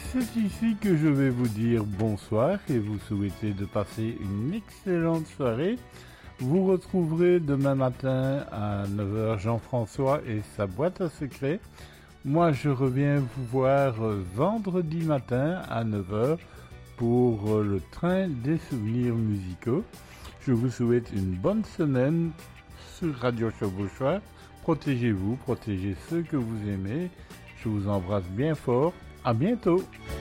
c'est ici que je vais vous dire bonsoir et vous souhaiter de passer une excellente soirée. Vous retrouverez demain matin à 9 heures Jean-François et sa boîte à secrets. Moi, je reviens vous voir vendredi matin à 9 heures pour le train des souvenirs musicaux. Je vous souhaite une bonne semaine sur Radio Chevauchois. Protégez-vous, protégez ceux que vous aimez. Je vous embrasse bien fort. À bientôt.